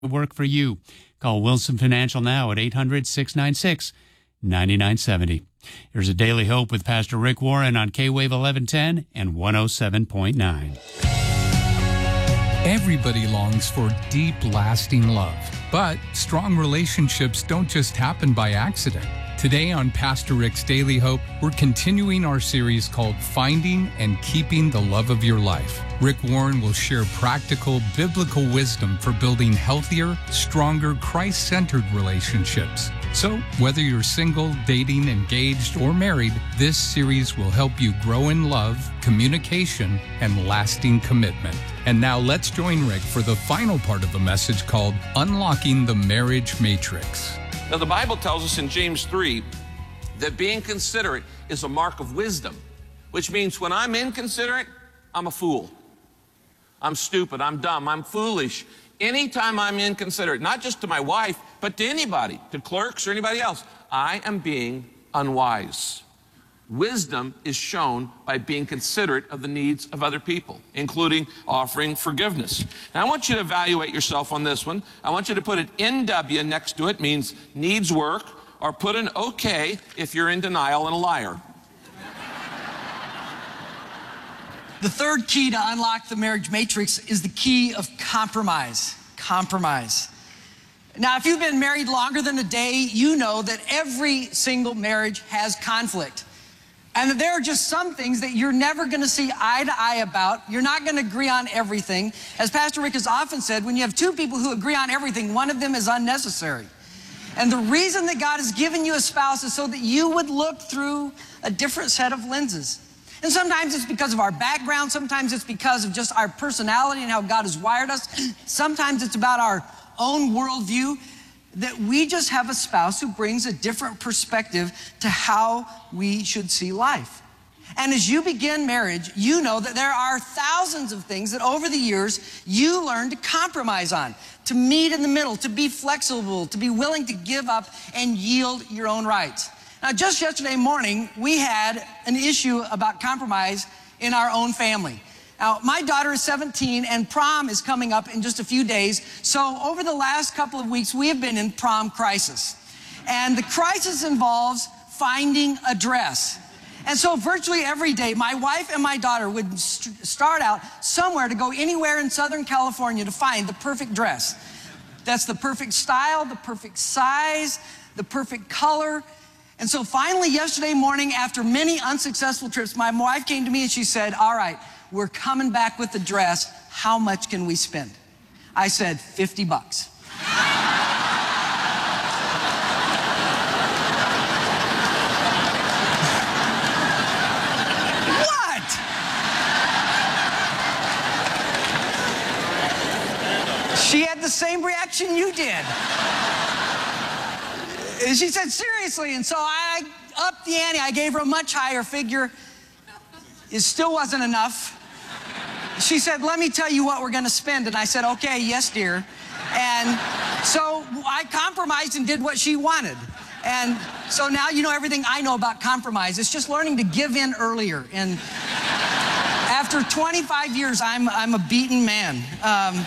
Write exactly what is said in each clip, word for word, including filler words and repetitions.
work for you. Call Wilson Financial now at eight hundred, six nine six, nine nine seven zero. Here's a Daily Hope with Pastor Rick Warren on K-Wave eleven ten and one oh seven point nine. Everybody longs for deep, lasting love. But strong relationships don't just happen by accident. Today on Pastor Rick's Daily Hope, we're continuing our series called Finding and Keeping the Love of Your Life. Rick Warren will share practical biblical wisdom for building healthier, stronger, Christ-centered relationships. So, whether you're single, dating, engaged, or married, this series will help you grow in love, communication, and lasting commitment. And now let's join Rick for the final part of the message called Unlocking the Marriage Matrix. Now, the Bible tells us in James three that being considerate is a mark of wisdom, which means when I'm inconsiderate, I'm a fool. I'm stupid, I'm dumb, I'm foolish. Anytime I'm inconsiderate, not just to my wife, but to anybody, to clerks or anybody else, I am being unwise. Wisdom is shown by being considerate of the needs of other people, including offering forgiveness. Now, I want you to evaluate yourself on this one. I want you to put an N W next to it, means needs work, or put an OK if you're in denial and a liar. The third key to unlock the marriage matrix is the key of compromise. Compromise. Now, if you've been married longer than a day, you know that every single marriage has conflict. And that there are just some things that you're never going to see eye to eye about. You're not going to agree on everything. As Pastor Rick has often said, when you have two people who agree on everything, one of them is unnecessary. And the reason that God has given you a spouse is so that you would look through a different set of lenses. And sometimes it's because of our background. Sometimes it's because of just our personality and how God has wired us. Sometimes it's about our own worldview, that we just have a spouse who brings a different perspective to how we should see life. And as you begin marriage, you know that there are thousands of things that over the years you learn to compromise on, to meet in the middle, to be flexible, to be willing to give up and yield your own rights. Now, just yesterday morning, we had an issue about compromise in our own family. Now, my daughter is seventeen, and prom is coming up in just a few days. So over the last couple of weeks, we have been in prom crisis. And the crisis involves finding a dress. And so virtually every day, my wife and my daughter would st- start out somewhere to go anywhere in Southern California to find the perfect dress. That's the perfect style, the perfect size, the perfect color. And so finally, yesterday morning, after many unsuccessful trips, my wife came to me and she said, all right, we're coming back with the dress. How much can we spend? I said, fifty bucks. What? She had the same reaction you did. And she said, seriously. And so I upped the ante. I gave her a much higher figure. It still wasn't enough. She said, let me tell you what we're going to spend. And I said, okay, yes, dear. And so I compromised and did what she wanted. And so now you know everything I know about compromise. It's just learning to give in earlier. And after twenty-five years, I'm, I'm a beaten man. Um,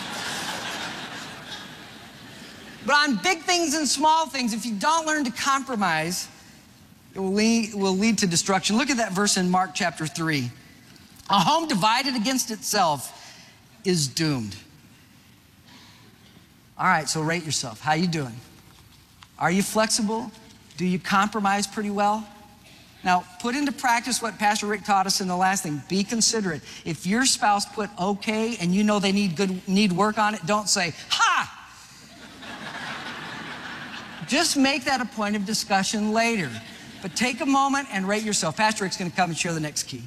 but on big things and small things, if you don't learn to compromise, it will lead, will lead to destruction. Look at that verse in Mark chapter three. A home divided against itself is doomed. All right, so rate yourself. How you doing? Are you flexible? Do you compromise pretty well? Now, put into practice what Pastor Rick taught us in the last thing. Be considerate. If your spouse put okay and you know they need good need work on it, don't say, ha! Just make that a point of discussion later. But take a moment and rate yourself. Pastor Rick's going to come and share the next key.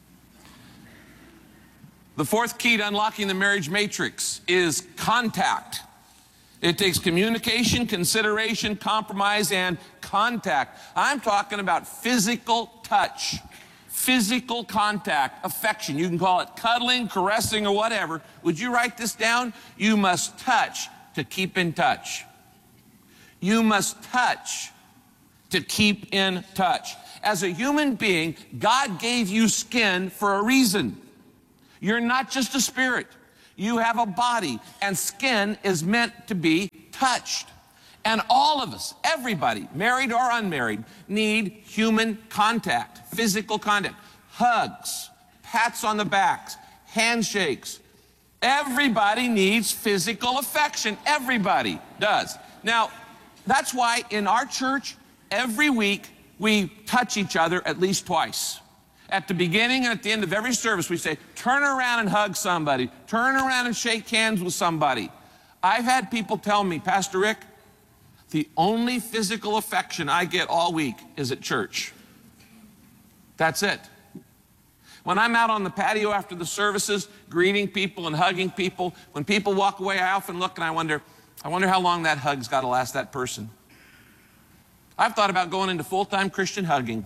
The fourth key to unlocking the marriage matrix is contact. It takes communication, consideration, compromise, and contact. I'm talking about physical touch, physical contact, affection. You can call it cuddling, caressing, or whatever. Would you write this down? You must touch to keep in touch. You must touch to keep in touch. As a human being, God gave you skin for a reason. You're not just a spirit. You have a body, and skin is meant to be touched. And all of us, everybody, married or unmarried, need human contact, physical contact, hugs, pats on the backs, handshakes. Everybody needs physical affection. Everybody does. Now, that's why in our church, every week, we touch each other at least twice. At the beginning and at the end of every service, we say, turn around and hug somebody. Turn around and shake hands with somebody. I've had people tell me, Pastor Rick, the only physical affection I get all week is at church. That's it. When I'm out on the patio after the services, greeting people and hugging people, when people walk away, I often look and I wonder, I wonder how long that hug's got to last that person. I've thought about going into full-time Christian hugging.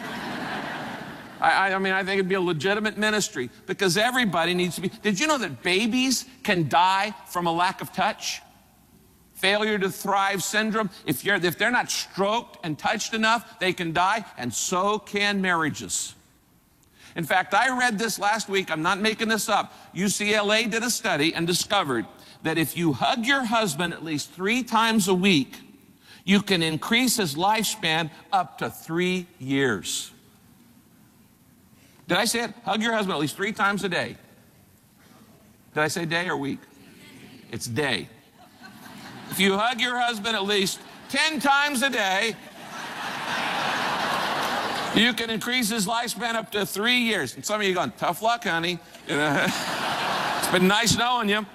I, I mean, I think it'd be a legitimate ministry because everybody needs to be. Did you know that babies can die from a lack of touch? Failure to thrive syndrome. If, you're, if they're not stroked and touched enough, they can die, and so can marriages. In fact, I read this last week. I'm not making this up. U C L A did a study and discovered that if you hug your husband at least three times a week, you can increase his lifespan up to three years. Did I say it? Hug your husband at least three times a day. Did I say day or week? It's day. If you hug your husband at least ten times a day, you can increase his lifespan up to three years. And some of you are going, tough luck, honey. It's been nice knowing you.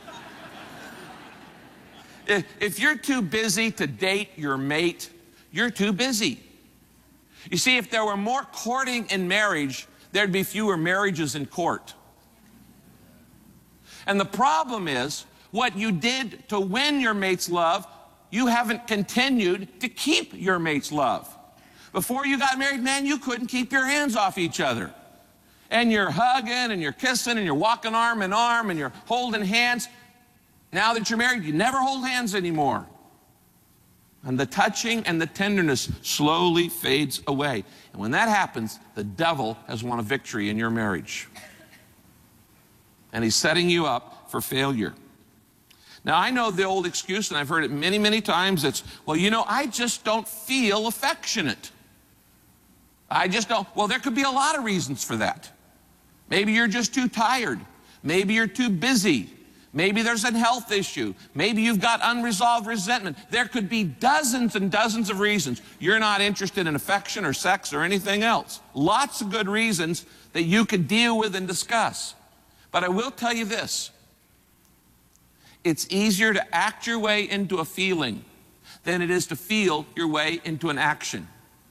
If you're too busy to date your mate, you're too busy. You see, if there were more courting in marriage, there'd be fewer marriages in court. And the problem is, what you did to win your mate's love, you haven't continued to keep your mate's love. Before you got married, man, you couldn't keep your hands off each other. And you're hugging and you're kissing and you're walking arm in arm and you're holding hands. Now that you're married, you never hold hands anymore. And the touching and the tenderness slowly fades away. And when that happens, the devil has won a victory in your marriage. And he's setting you up for failure. Now, I know the old excuse, and I've heard it many, many times. It's, well, you know, I just don't feel affectionate. I just don't. Well, there could be a lot of reasons for that. Maybe you're just too tired. Maybe you're too busy. Maybe there's a health issue. Maybe you've got unresolved resentment. There could be dozens and dozens of reasons you're not interested in affection or sex or anything else. Lots of good reasons that you could deal with and discuss. But I will tell you this. It's easier to act your way into a feeling than it is to feel your way into an action.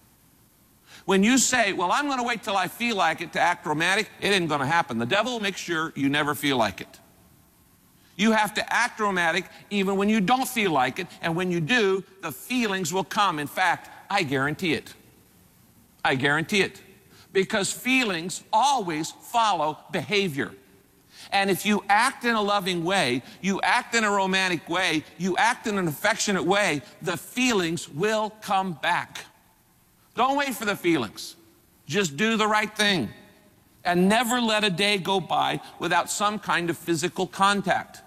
When you say, well, I'm going to wait till I feel like it to act romantic, it isn't going to happen. The devil will make sure you never feel like it. You have to act romantic even when you don't feel like it, and when you do, the feelings will come. In fact, I guarantee it. I guarantee it. Because feelings always follow behavior. And if you act in a loving way, you act in a romantic way, you act in an affectionate way, the feelings will come back. Don't wait for the feelings. Just do the right thing. And never let a day go by without some kind of physical contact.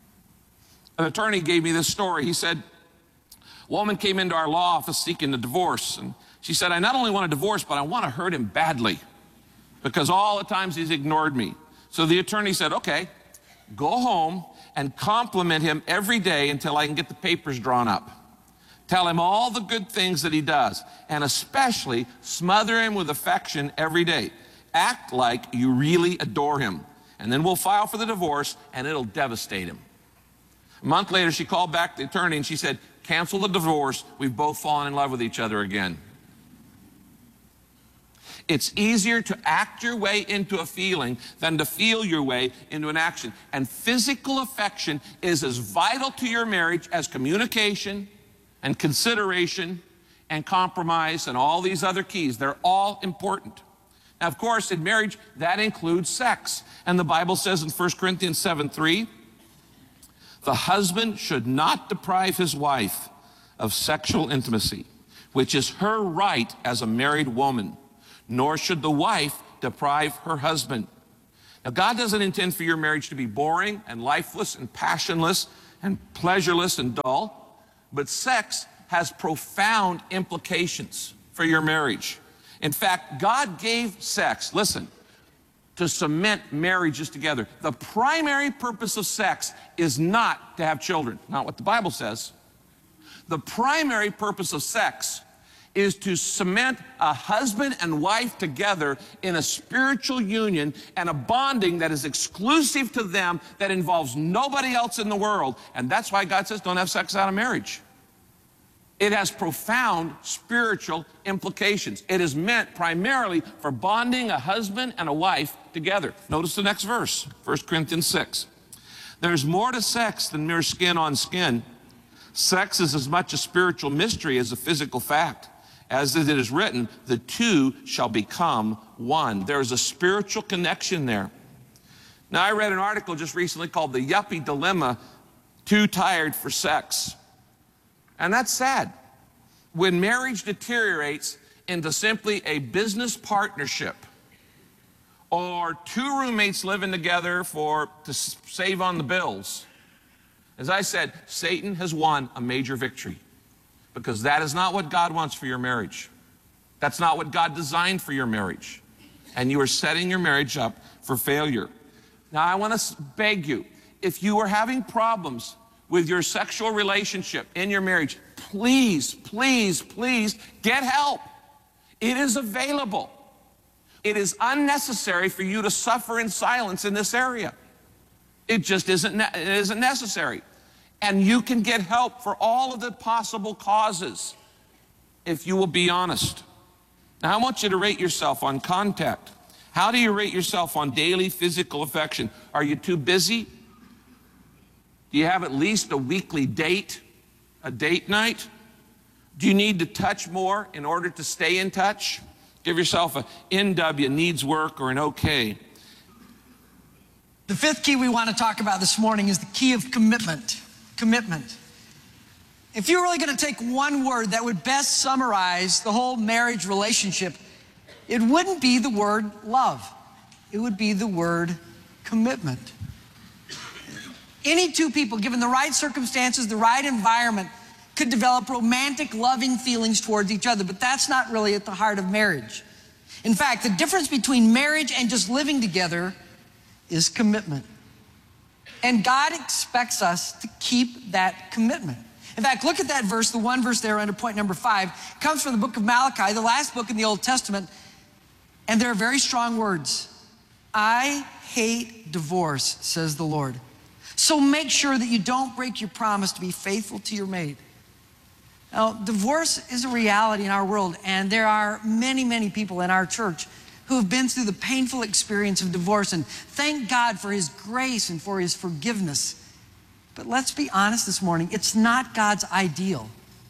An attorney gave me this story. He said, a woman came into our law office seeking a divorce. And she said, I not only want a divorce, but I want to hurt him badly because all the times he's ignored me. So the attorney said, okay, go home and compliment him every day until I can get the papers drawn up. Tell him all the good things that he does, and especially smother him with affection every day. Act like you really adore him, and then we'll file for the divorce, and it'll devastate him. A month later, she called back the attorney, and she said, cancel the divorce. We've both fallen in love with each other again. It's easier to act your way into a feeling than to feel your way into an action. And physical affection is as vital to your marriage as communication and consideration and compromise and all these other keys. They're all important. Now, of course, in marriage, that includes sex. And the Bible says in First Corinthians seven three, the husband should not deprive his wife of sexual intimacy, which is her right as a married woman, nor should the wife deprive her husband. Now, God doesn't intend for your marriage to be boring and lifeless and passionless and pleasureless and dull, but sex has profound implications for your marriage. In fact, God gave sex, listen, to cement marriages together. The primary purpose of sex is not to have children, not what the Bible says. The primary purpose of sex is to cement a husband and wife together in a spiritual union and a bonding that is exclusive to them, that involves nobody else in the world. And that's why God says don't have sex out of marriage. It has profound spiritual implications. It is meant primarily for bonding a husband and a wife together. Notice the next verse, First Corinthians six. There's more to sex than mere skin on skin. Sex is as much a spiritual mystery as a physical fact. As it is written, the two shall become one. There's a spiritual connection there. Now, I read an article just recently called The Yuppie Dilemma, Too Tired for Sex. And that's sad. When marriage deteriorates into simply a business partnership, or two roommates living together for to save on the bills, as I said, Satan has won a major victory, because that is not what God wants for your marriage. That's not what God designed for your marriage. And you are setting your marriage up for failure. Now, I want to beg you, if you are having problems with your sexual relationship in your marriage, please, please, please get help. It is available. It is unnecessary for you to suffer in silence in this area. It just isn't, it isn't necessary. And you can get help for all of the possible causes if you will be honest. Now, I want you to rate yourself on contact. How do you rate yourself on daily physical affection? Are you too busy? Do you have at least a weekly date, a date night? Do you need to touch more in order to stay in touch? Give yourself a N W, needs work, or an OK. The fifth key we want to talk about this morning is the key of commitment. Commitment. If you're really going to take one word that would best summarize the whole marriage relationship, it wouldn't be the word love. It would be the word commitment. Any two people, given the right circumstances, the right environment, could develop romantic, loving feelings towards each other, but that's not really at the heart of marriage. In fact, the difference between marriage and just living together is commitment. And God expects us to keep that commitment. In fact, look at that verse, the one verse there under point number five. It comes from the book of Malachi, the last book in the Old Testament, and there are very strong words. I hate divorce, says the Lord. So make sure that you don't break your promise to be faithful to your mate. Now, divorce is a reality in our world, and there are many, many people in our church who have been through the painful experience of divorce, and thank God for His grace and for His forgiveness. But let's be honest this morning, it's not God's ideal.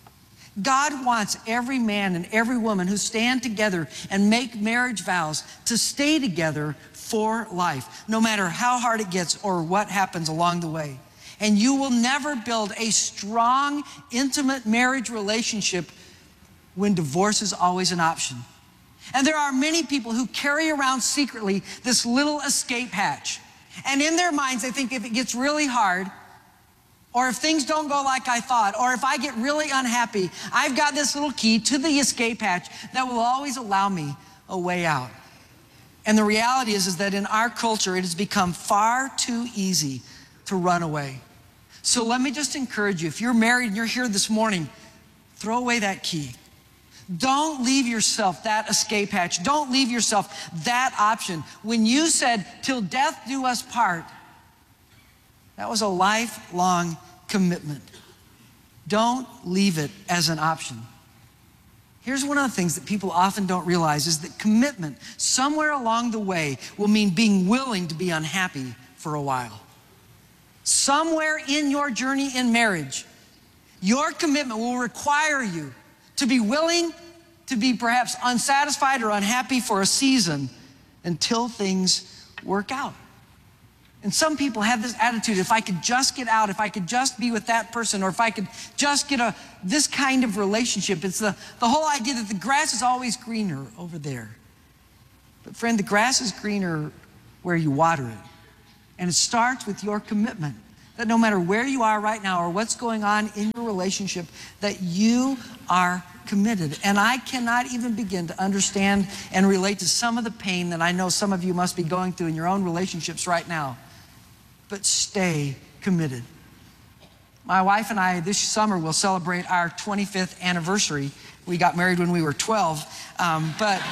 God wants every man and every woman who stand together and make marriage vows to stay together for life, no matter how hard it gets or what happens along the way. And you will never build a strong, intimate marriage relationship when divorce is always an option. And there are many people who carry around secretly this little escape hatch. And in their minds, they think if it gets really hard, or if things don't go like I thought, or if I get really unhappy, I've got this little key to the escape hatch that will always allow me a way out. And the reality is, is that in our culture, it has become far too easy to run away. So let me just encourage you, if you're married and you're here this morning, throw away that key. Don't leave yourself that escape hatch. Don't leave yourself that option. When you said, till death do us part, that was a lifelong commitment. Don't leave it as an option. Here's one of the things that people often don't realize is that commitment somewhere along the way will mean being willing to be unhappy for a while. Somewhere in your journey in marriage, your commitment will require you to be willing to be perhaps unsatisfied or unhappy for a season until things work out. And some people have this attitude, if I could just get out, if I could just be with that person, or if I could just get a this kind of relationship. It's the, the whole idea that the grass is always greener over there. But friend, the grass is greener where you water it. And it starts with your commitment. That no matter where you are right now or what's going on in your relationship, that you are committed. And I cannot even begin to understand and relate to some of the pain that I know some of you must be going through in your own relationships right now. But stay committed. My wife and I this summer will celebrate our twenty-fifth anniversary. We got married when we were twelve. Um, but,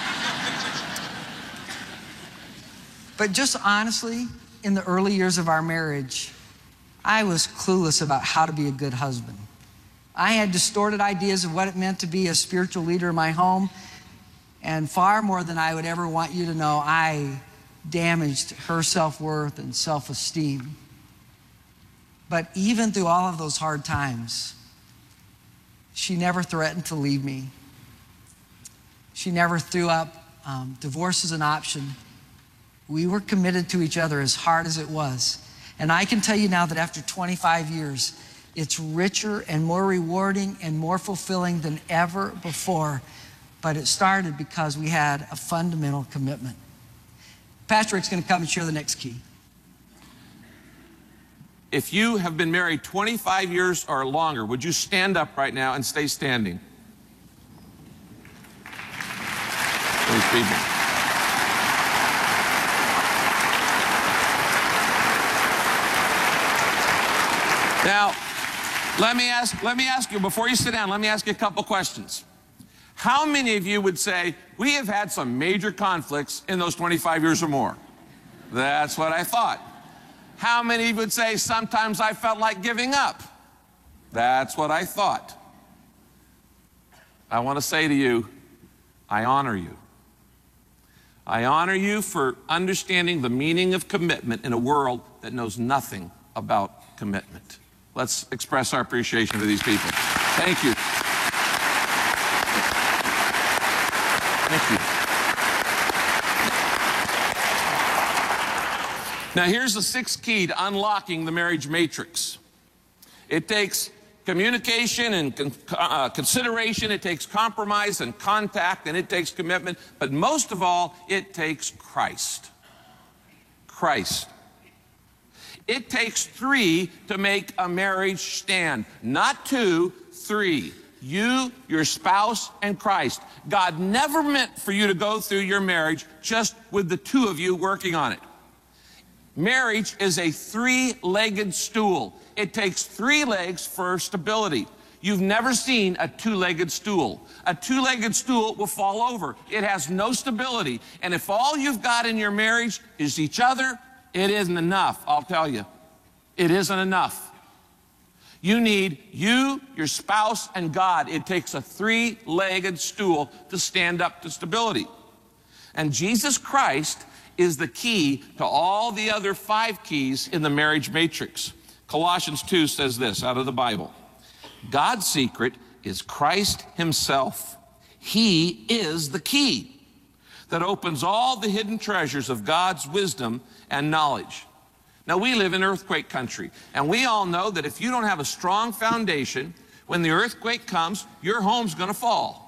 but just honestly, in the early years of our marriage, I was clueless about how to be a good husband. I had distorted ideas of what it meant to be a spiritual leader in my home, and far more than I would ever want you to know, I damaged her self-worth and self-esteem. But even through all of those hard times, she never threatened to leave me. She never threw up um, divorce as an option. We were committed to each other as hard as it was. And I can tell you now that after twenty-five years, it's richer and more rewarding and more fulfilling than ever before. But it started because we had a fundamental commitment. Pastor Rick's going to come and share the next key. If you have been married twenty-five years or longer, would you stand up right now and stay standing? Please be here. Now, let me ask, let me ask you, before you sit down, let me ask you a couple questions. How many of you would say, we have had some major conflicts in those twenty-five years or more? That's what I thought. How many of you would say, sometimes I felt like giving up? That's what I thought. I want to say to you, I honor you. I honor you for understanding the meaning of commitment in a world that knows nothing about commitment. Let's express our appreciation to these people. Thank you. Thank you. Now, here's the sixth key to unlocking the marriage matrix. It takes communication and con uh, consideration. It takes compromise and contact, and it takes commitment. But most of all, it takes Christ. Christ. It takes three to make a marriage stand. Not two, three. You, your spouse, and Christ. God never meant for you to go through your marriage just with the two of you working on it. Marriage is a three-legged stool. It takes three legs for stability. You've never seen a two-legged stool. A two-legged stool will fall over. It has no stability. And if all you've got in your marriage is each other, it isn't enough, I'll tell you. It isn't enough. You need you, your spouse, and God. It takes a three-legged stool to stand up to stability. And Jesus Christ is the key to all the other five keys in the marriage matrix. Colossians two says this out of the Bible. God's secret is Christ himself. He is the key that opens all the hidden treasures of God's wisdom and knowledge. Now, we live in earthquake country, and we all know that if you don't have a strong foundation, when the earthquake comes, your home's going to fall.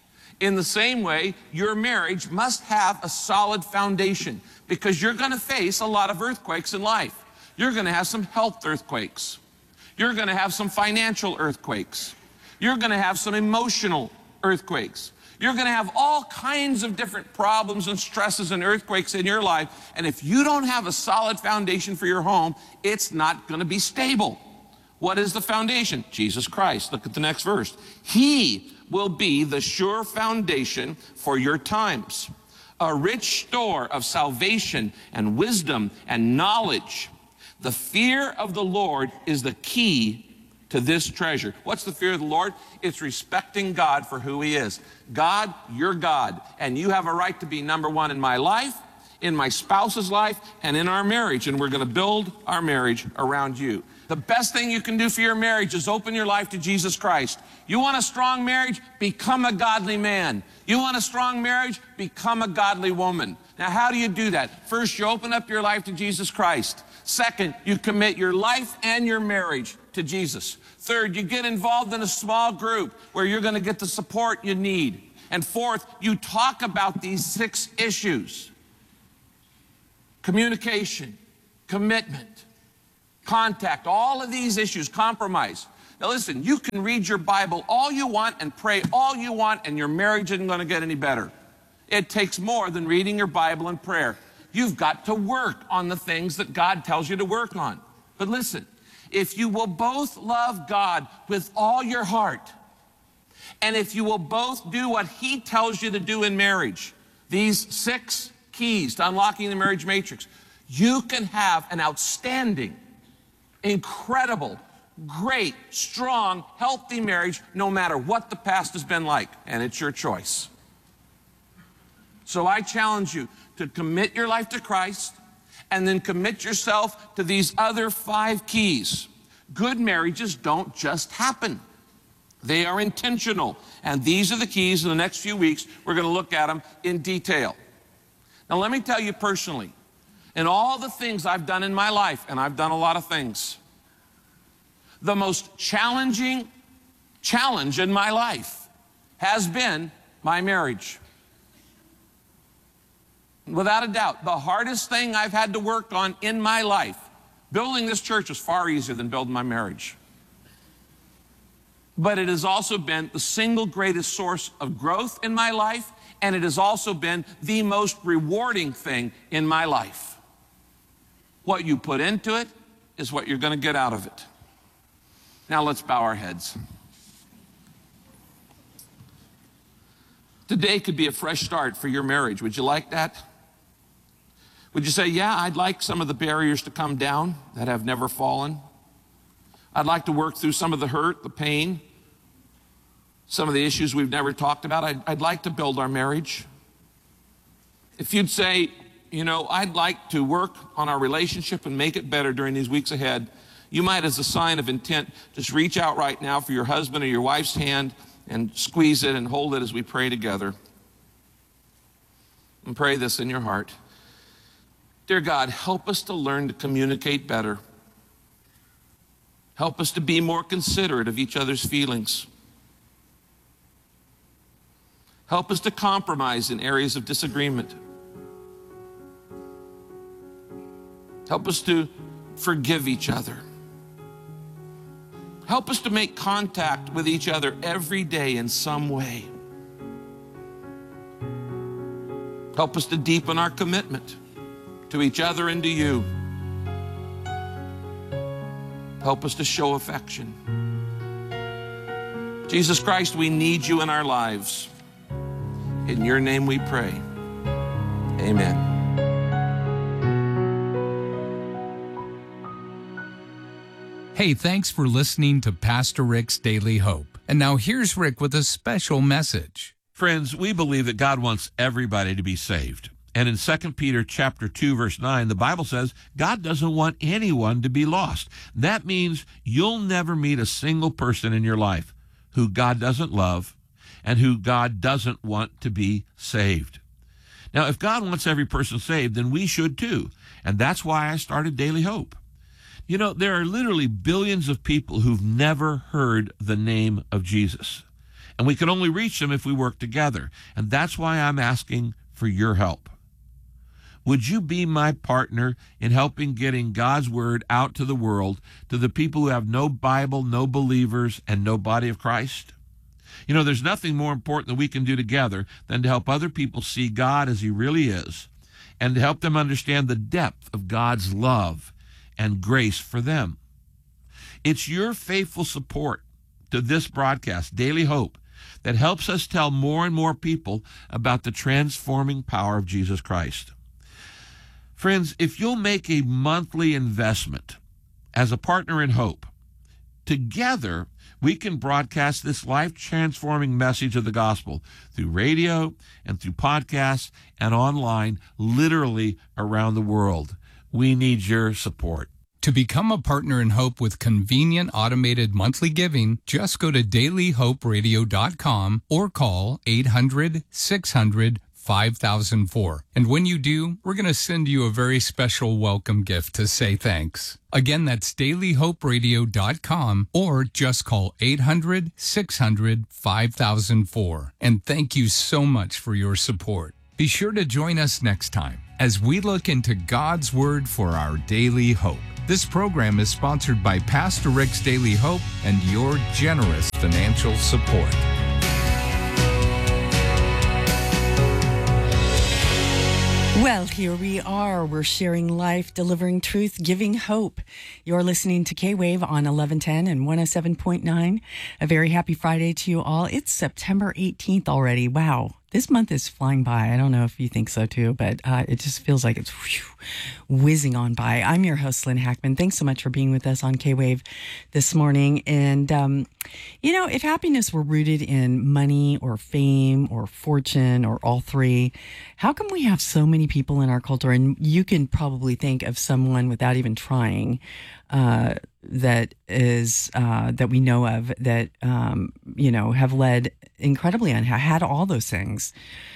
In the same way, your marriage must have a solid foundation, because you're going to face a lot of earthquakes in life. You're going to have some health earthquakes. You're going to have some financial earthquakes. You're going to have some emotional earthquakes. You're going to have all kinds of different problems and stresses and earthquakes in your life. And if you don't have a solid foundation for your home, it's not going to be stable. What is the foundation? Jesus Christ. Look at the next verse. He will be the sure foundation for your times, a rich store of salvation and wisdom and knowledge. The fear of the Lord is the key to this treasure. What's the fear of the Lord? It's respecting God for who he is. God, you're God, and you have a right to be number one in my life, in my spouse's life, and in our marriage, and we're going to build our marriage around you. The best thing you can do for your marriage is open your life to Jesus Christ. You want a strong marriage? Become a godly man. You want a strong marriage? Become a godly woman. Now, how do you do that? First, you open up your life to Jesus Christ. Second, you commit your life and your marriage to Jesus. Third, you get involved in a small group where you're going to get the support you need. And fourth, you talk about these six issues. communication, commitment, contact, all of these issues, compromise. Now listen, you can read your Bible all you want and pray all you want, and your marriage isn't going to get any better. It takes more than reading your Bible and prayer. You've got to work on the things that God tells you to work on. But listen, if you will both love God with all your heart, and if you will both do what He tells you to do in marriage, these six keys to unlocking the marriage matrix, you can have an outstanding, incredible, great, strong, healthy marriage no matter what the past has been like, and it's your choice. So I challenge you to commit your life to Christ and then commit yourself to these other five keys. Good marriages don't just happen. They are intentional. And these are the keys. In the next few weeks, we're going to look at them in detail. Now, let me tell you personally, in all the things I've done in my life, and I've done a lot of things, the most challenging challenge in my life has been my marriage. Without a doubt, the hardest thing I've had to work on in my life, building this church was far easier than building my marriage. But it has also been the single greatest source of growth in my life, and it has also been the most rewarding thing in my life. What you put into it is what you're going to get out of it. Now let's bow our heads. Today could be a fresh start for your marriage. Would you like that? Would you say, yeah, I'd like some of the barriers to come down that have never fallen. I'd like to work through some of the hurt, the pain, some of the issues we've never talked about. I'd, I'd like to build our marriage. If you'd say, you know, I'd like to work on our relationship and make it better during these weeks ahead, you might, as a sign of intent, just reach out right now for your husband or your wife's hand and squeeze it and hold it as we pray together. And pray this in your heart. Dear God, help us to learn to communicate better. Help us to be more considerate of each other's feelings. Help us to compromise in areas of disagreement. Help us to forgive each other. Help us to make contact with each other every day in some way. Help us to deepen our commitment to each other and to you. Help us to show affection. Jesus Christ, we need you in our lives. In your name we pray. Amen. Hey, thanks for listening to Pastor Rick's Daily Hope. And now here's Rick with a special message. Friends, we believe that God wants everybody to be saved. And in Second Peter chapter two, verse nine, the Bible says God doesn't want anyone to be lost. That means you'll never meet a single person in your life who God doesn't love and who God doesn't want to be saved. Now, if God wants every person saved, then we should too. And that's why I started Daily Hope. You know, there are literally billions of people who've never heard the name of Jesus. And we can only reach them if we work together. And that's why I'm asking for your help. Would you be my partner in helping getting God's word out to the world, to the people who have no Bible, no believers, and no body of Christ? You know, there's nothing more important that we can do together than to help other people see God as he really is and to help them understand the depth of God's love and grace for them. It's your faithful support to this broadcast, Daily Hope, that helps us tell more and more people about the transforming power of Jesus Christ. Friends, if you'll make a monthly investment as a partner in hope, together we can broadcast this life-transforming message of the gospel through radio and through podcasts and online, literally around the world. We need your support. To become a partner in Hope with convenient automated monthly giving, just go to daily hope radio dot com or call eight hundred, six hundred, five thousand four. And when you do, we're going to send you a very special welcome gift to say thanks. Again, that's daily hope radio dot com or just call eight hundred, six hundred, five thousand four. And thank you so much for your support. Be sure to join us next time as we look into God's Word for our daily hope. This program is sponsored by Pastor Rick's Daily Hope and your generous financial support. Well, here we are. We're sharing life, delivering truth, giving hope. You're listening to K-Wave on eleven ten and one oh seven point nine. A very happy Friday to you all. It's September eighteenth already. Wow. This month is flying by. I don't know if you think so too, but uh, it just feels like it's whew, whizzing on by. I'm your host, Lynn Hackman. Thanks so much for being with us on K-Wave this morning. And, um, you know, if happiness were rooted in money or fame or fortune or all three, how come we have so many people in our culture? And you can probably think of someone without even trying uh, that is uh, that we know of that, um, you know, have led incredibly unhappy, had all those things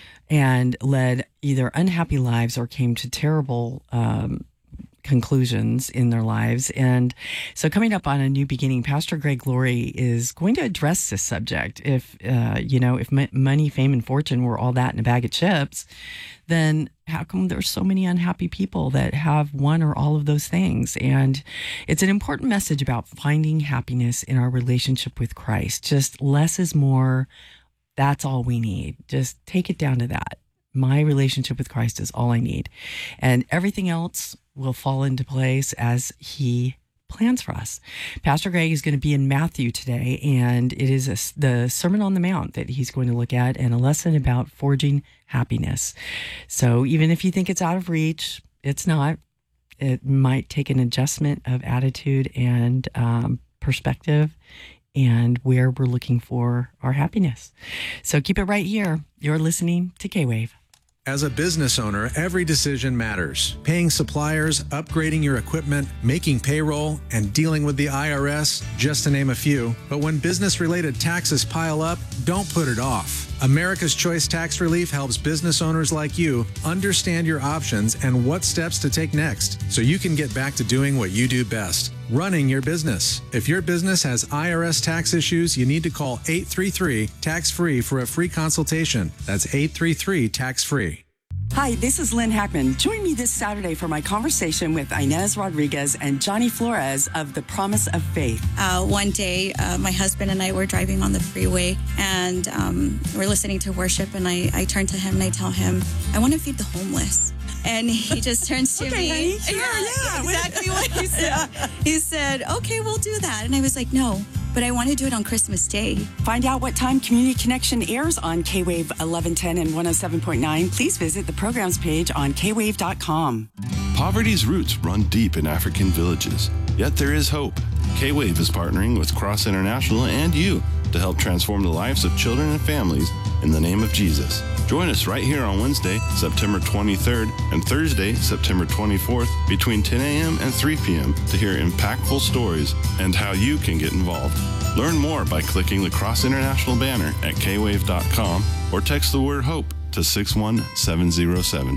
and led either unhappy lives or came to terrible um, conclusions in their lives. And so coming up on A New Beginning, Pastor Greg Laurie is going to address this subject. If, uh, you know, if m- money, fame, and fortune were all that in a bag of chips, then how come there's so many unhappy people that have one or all of those things? And it's an important message about finding happiness in our relationship with Christ. Just less is more. That's all we need. Just take it down to that. My relationship with Christ is all I need. And everything else will fall into place as he plans for us. Pastor Greg is going to be in Matthew today, and it is a, the Sermon on the Mount that he's going to look at and a lesson about forging happiness. So even if you think it's out of reach, it's not. It might take an adjustment of attitude and um, perspective and where we're looking for our happiness. So keep it right here. You're listening to K-Wave. As a business owner, every decision matters. Paying suppliers, upgrading your equipment, making payroll, and dealing with the I R S, just to name a few. But when business-related taxes pile up, don't put it off. America's Choice Tax Relief helps business owners like you understand your options and what steps to take next so you can get back to doing what you do best, running your business. If your business has I R S tax issues, you need to call eight three three, tax free for a free consultation. That's eight three three, tax free. Hi, this is Lynn Hackman. Join me this Saturday for my conversation with Inez Rodriguez and Johnny Flores of The Promise of Faith. Uh, one day, uh, my husband and I were driving on the freeway, and um, we're listening to worship, and I, I turn to him and I tell him, I want to feed the homeless. And he just turns to okay, me. Honey, sure, yeah, yeah, exactly what he said. He said, okay, we'll do that. And I was like, no, but I want to do it on Christmas Day. Find out what time Community Connection airs on K-Wave eleven ten and one oh seven point nine. Please visit the programs page on K wave dot com. Poverty's roots run deep in African villages, yet there is hope. K-Wave is partnering with Cross International and you to help transform the lives of children and families in the name of Jesus. Join us right here on Wednesday, September twenty-third, and Thursday, September twenty-fourth, between ten a.m. and three p.m. to hear impactful stories and how you can get involved. Learn more by clicking the Cross International banner at K wave dot com or text the word HOPE to six one seven zero seven.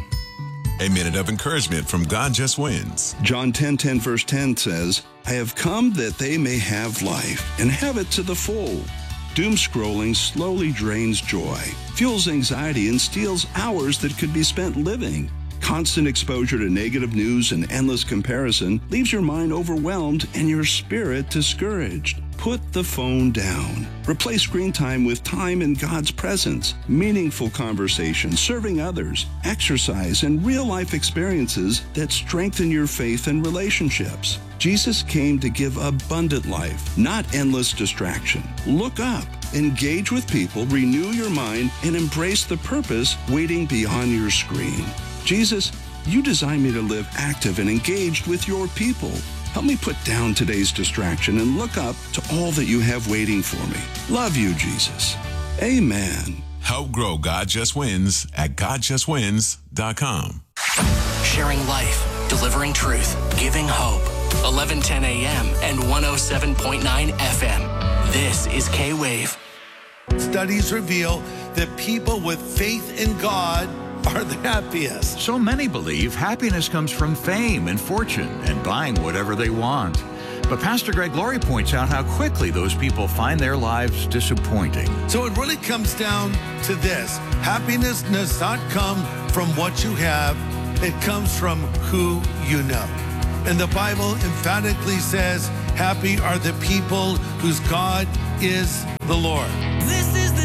A minute of encouragement from God Just Wins. John ten ten verse ten says, I have come that they may have life and have it to the full. Doom scrolling slowly drains joy, fuels anxiety, and steals hours that could be spent living. Constant exposure to negative news and endless comparison leaves your mind overwhelmed and your spirit discouraged. Put the phone down. Replace screen time with time in God's presence, meaningful conversation, serving others, exercise, and real-life experiences that strengthen your faith and relationships. Jesus came to give abundant life, not endless distraction. Look up, engage with people, renew your mind, and embrace the purpose waiting beyond your screen. Jesus, you designed me to live active and engaged with your people. Help me put down today's distraction and look up to all that you have waiting for me. Love you, Jesus. Amen. Help grow God Just Wins at God Just Wins dot com. Sharing life, delivering truth, giving hope. eleven ten a.m. and one oh seven point nine F M. This is K-Wave. Studies reveal that people with faith in God are the happiest. So many believe happiness comes from fame and fortune and buying whatever they want. But Pastor Greg Laurie points out how quickly those people find their lives disappointing. So it really comes down to this. Happiness does not come from what you have. It comes from who you know. And the Bible emphatically says, happy are the people whose God is the Lord.